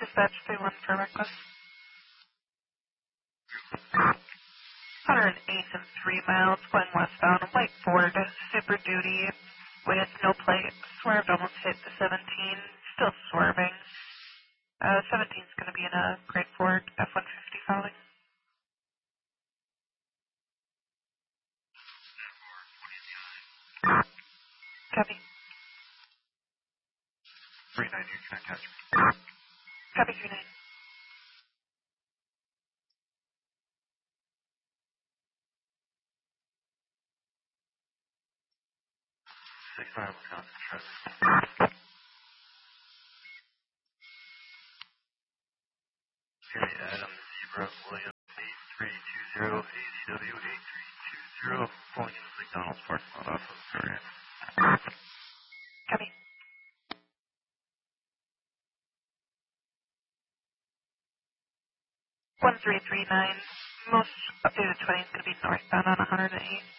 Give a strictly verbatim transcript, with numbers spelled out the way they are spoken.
Dispatch three one for reckless. one oh eight and three miles, going westbound, white Ford, Super Duty, with no plate, swerved, almost hit the seventeen, still swerving. Uh, seventeen is going to be in a grade Ford F one fifty Folly. Copy. three nine, you can catch me. Copy three nine. six nine, Wisconsin traffic. Okay, Adam Zebra, William, eight three two zero, A C W eight three two zero, pulling into McDonald's parking lot off of Korea. Copy. one three three nine, most updated twenty is going to be northbound on one oh eight.